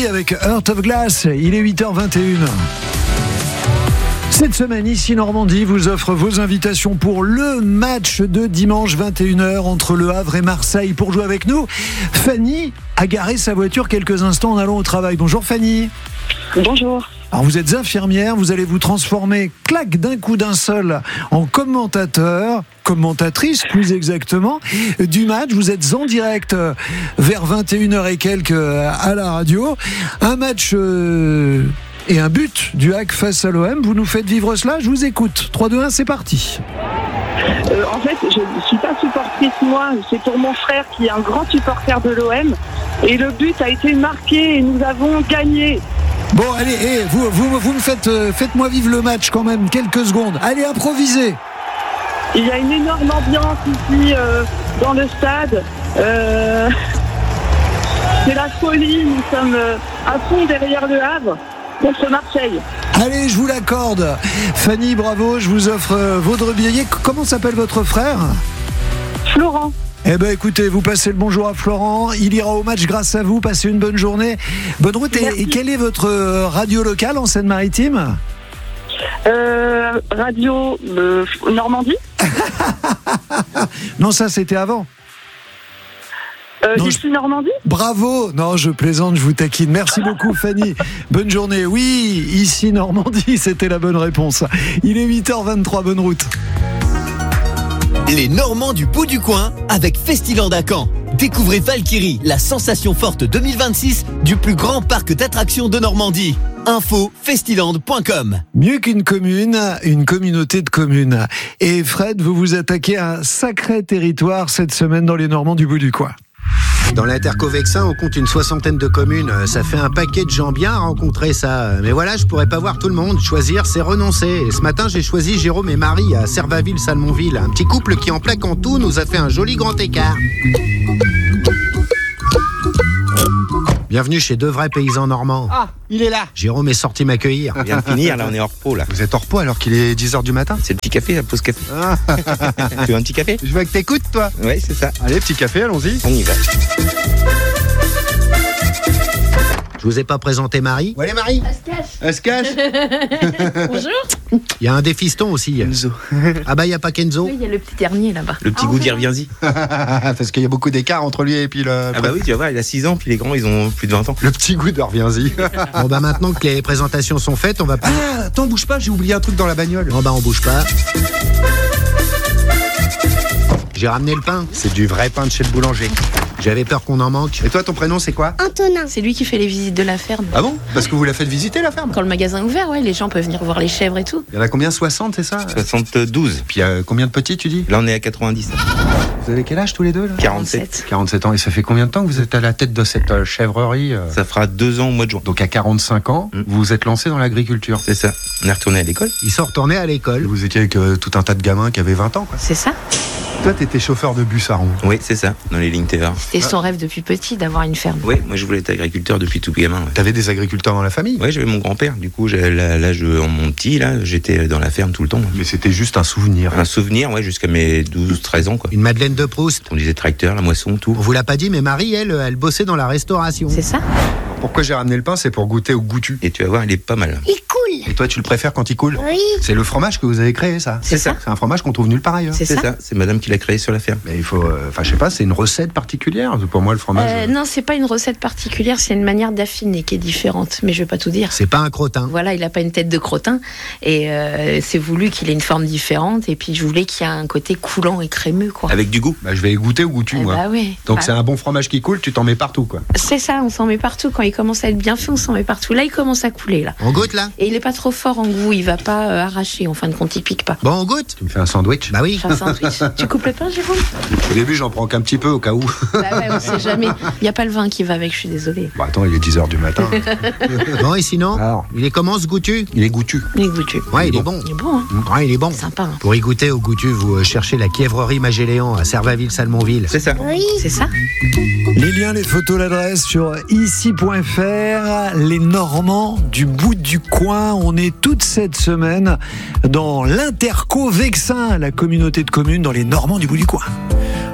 Normandie avec Heart of Glass. Il est 8h21. Cette semaine, ici Normandie vous offre vos invitations pour le match de dimanche 21h entre Le Havre et Marseille. Pour jouer avec nous, Fanny a garé sa voiture quelques instants en allant au travail. Bonjour Fanny. Bonjour. Alors vous êtes infirmière, vous allez vous transformer, clac, d'un coup d'un seul, en commentatrice plus exactement, du match. Vous êtes en direct vers 21h et quelques à la radio. Un match et un but du HAC face à l'OM. Vous nous faites vivre cela, je vous écoute. 3, 2, 1, c'est parti. En fait, je ne suis pas supportrice moi, c'est pour mon frère qui est un grand supporter de l'OM. Et le but a été marqué et nous avons gagné. Bon, allez, vous me faites-moi vivre le match quand même, quelques secondes. Allez, improvisez. Il y a une énorme ambiance ici dans le stade. C'est la folie, nous sommes à fond derrière le Havre contre Marseille. Allez, je vous l'accorde. Fanny, bravo, je vous offre votre billet. Comment s'appelle votre frère ? Florent. Eh ben écoutez, vous passez le bonjour à Florent, il ira au match grâce à vous, passez une bonne journée, bonne route. Et quelle est votre radio locale en Seine-Maritime ? Radio Normandie. Non, ça c'était avant. Ici Normandie. Bravo. Non, je plaisante, je vous taquine. Merci beaucoup Fanny. Bonne journée. Oui, ici Normandie, c'était la bonne réponse. Il est 8h23, bonne route. Les Normands du bout du coin avec Festiland à Caen. Découvrez Valkyrie, la sensation forte 2026 du plus grand parc d'attractions de Normandie. Info festiland.com. Mieux qu'une commune, une communauté de communes. Et Fred, vous vous attaquez à un sacré territoire cette semaine dans les Normands du bout du coin. Dans l'Interco Vexin, on compte une 60aine de communes. Ça fait un paquet de gens bien à rencontrer, ça. Mais voilà, je pourrais pas voir tout le monde. Choisir, c'est renoncer. Et ce matin, j'ai choisi Jérôme et Marie à Servaville-Salmonville. Un petit couple qui, en plaquant tout, nous a fait un joli grand écart. Bienvenue chez deux vrais paysans normands. Ah, il est là. Jérôme est sorti m'accueillir. On vient de finir, là, on est hors repos, là. Vous êtes hors repos alors qu'il est 10h du matin ? C'est le petit café, la pause café. Tu veux un petit café ? Je vois que t'écoutes, toi. Ouais, c'est ça. Allez, petit café, allons-y. On y va. Je vous ai pas présenté Marie ? Où elle est, Marie ? Elle se cache. Bonjour. Il y a un des fistons aussi. Kenzo. Ah bah, il y a pas Kenzo. Oui, il y a le petit dernier là-bas. Le petit Goody, reviens-y. Parce qu'il y a beaucoup d'écart entre lui et puis le... Ah bah oui, tu vas voir, il a 6 ans, puis les grands, ils ont plus de 20 ans. Le petit goût de reviens-y. Bon bah, maintenant que les présentations sont faites, on va... Ah, attends, bouge pas, j'ai oublié un truc dans la bagnole. Bon bah, on bouge pas. J'ai ramené le pain. C'est du vrai pain de chez le boulanger. J'avais peur qu'on en manque. Et toi, ton prénom, c'est quoi ? Antonin. C'est lui qui fait les visites de la ferme. Ah bon ? Parce que vous la faites visiter, la ferme ? Quand le magasin est ouvert, ouais, les gens peuvent venir voir les chèvres et tout. Il y en a combien ? 60, c'est ça ? 72. Puis il y a combien de petits, tu dis ? Là, on est à 90. Vous avez quel âge tous les deux, là ? 47. 47 ans. Et ça fait combien de temps que vous êtes à la tête de cette chèvrerie Ça fera 2 ans au mois de juin. Donc à 45 ans, vous vous êtes lancé dans l'agriculture. C'est ça. On est retourné à l'école. Ils sont retournés à l'école. Vous étiez avec tout un tas de gamins qui avaient 20 ans, quoi. C'est ça. Toi, t'étais chauffeur de bus à Rouen. Oui, c'est ça, dans les lignes TER. C'était son rêve depuis petit d'avoir une ferme. Oui, moi je voulais être agriculteur depuis tout gamin. Ouais. T'avais des agriculteurs dans la famille ? Ouais, j'avais mon grand-père. Du coup, mon petit, là, j'étais dans la ferme tout le temps. Mais c'était juste un souvenir. Un souvenir, ouais, jusqu'à mes 12-13 ans, quoi. Une Madeleine de Proust. On disait tracteur, la moisson, tout. On vous l'a pas dit, mais Marie, elle bossait dans la restauration. C'est ça. Pourquoi j'ai ramené le pain ? C'est pour goûter au goûtu. Et tu vas voir, il est pas mal. Il coule. Et toi, tu le préfères quand il coule ? Oui. C'est le fromage que vous avez créé, ça ? C'est ça. C'est un fromage qu'on trouve nulle part ailleurs. C'est ça. C'est madame qui l'a créé sur la ferme. Mais il faut... Enfin, je sais pas, c'est une recette particulière. Pour moi, le fromage... Non, c'est pas une recette particulière, c'est une manière d'affiner qui est différente. Mais je vais pas tout dire. C'est pas un crottin. Voilà, il a pas une tête de crottin. Et c'est voulu qu'il ait une forme différente. Et puis je voulais qu'il y ait un côté coulant et crémeux, quoi. Avec du goût. Bah, je vais goûter au goûtu, moi. Bah oui. Donc c'est un bon fromage qui coule, tu t'en mets partout, quoi. C'est ça, on s'en met partout. Quand il commence à être bien fait, on s'en met partout. Là, il commence à couler, là. On goûte, là ? Et il est pas trop fort en goût, il va pas arracher. En fin de compte, il pique pas. Bon, on goûte ? Tu me fais un sandwich ? Bah oui. Fais un sandwich. Tu coupes le pain, Jérôme ? Au début, j'en prends qu'un petit peu au cas où. Bah ouais, on sait jamais. Il n'y a pas le vin qui va avec, je suis désolée. Bon, attends, il est 10h du matin. Bon, et sinon ? Alors ? Il est comment, ce goûtu ? Il est goûtu. Il est goûtu. Ouais, il est bon. Il est bon, hein. Ouais, il est bon. Sympa, hein. Pour y goûter au goûtu, vous cherchez la Quièvrerie Magéléon à Servaville-Salmonville. C'est ça. Oui. C'est ça. Les liens, les photos, l'adresse sur ici.fr. Les Normands du bout du coin. On est toute cette semaine dans l'Interco Vexin, la communauté de communes dans les Normands du bout du coin.